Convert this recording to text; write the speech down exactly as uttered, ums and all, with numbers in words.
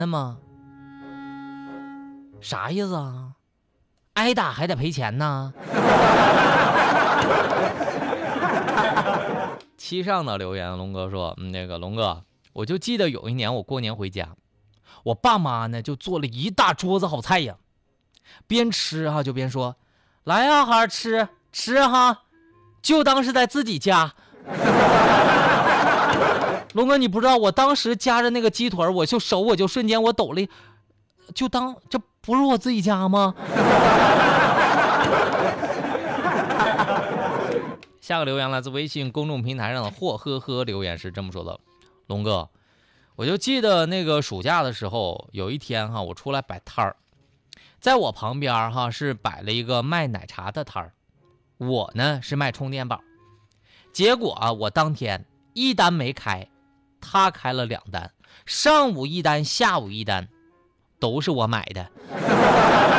那么啥意思啊？挨打还得赔钱呢？七上的留言，龙哥说，嗯，那个龙哥，我就记得有一年我过年回家，我爸妈呢就做了一大桌子好菜呀，边吃哈、啊、就边说，来呀、啊，孩儿吃吃哈，就当是在自己家。龙哥，你不知道，我当时夹着那个鸡腿，我就手我就瞬间我抖了，就当这不是我自己家吗？下个留言来自微信公众平台上的霍呵呵留言是这么说的：龙哥，我就记得那个暑假的时候，有一天哈，我出来摆摊儿，在我旁边哈是摆了一个卖奶茶的摊儿，我呢是卖充电宝。结果啊，我当天一单没开，他开了两单，上午一单，下午一单，都是我买的。